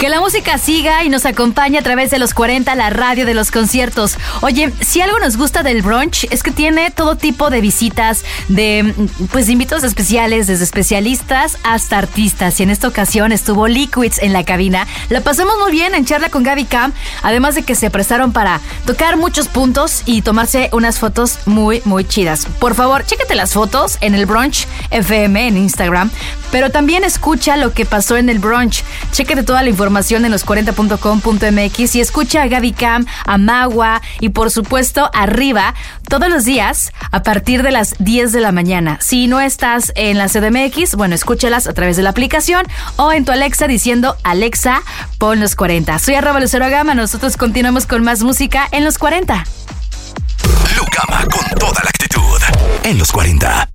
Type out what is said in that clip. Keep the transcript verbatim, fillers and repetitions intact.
Que la música siga y nos acompañe a través de los cuarenta, la radio de los conciertos. Oye, si algo nos gusta del brunch es que tiene todo tipo de visitas, de pues invitados especiales, desde especialistas hasta artistas. Y en esta ocasión estuvo Liquids en la cabina. La pasamos muy bien en charla con Gaby Cam, además de que se prestaron para tocar muchos puntos y tomarse unas fotos muy, muy chidas. Por favor, chécate las fotos en el Brunch F M en Instagram, pero también escucha lo que pasó en el brunch. Chécate toda la información en los cuarenta punto com punto m x y escucha a Gaby Cam, a Magua y por supuesto Arriba todos los días a partir de las diez de la mañana. Si no estás en la C D M X, bueno, escúchalas a través de la aplicación o en tu Alexa diciendo Alexa, pon los cuarenta. Soy arroba Lucero Gama, nosotros continuamos con más música en los cuarenta. Lucama con toda la actitud en los cuarenta.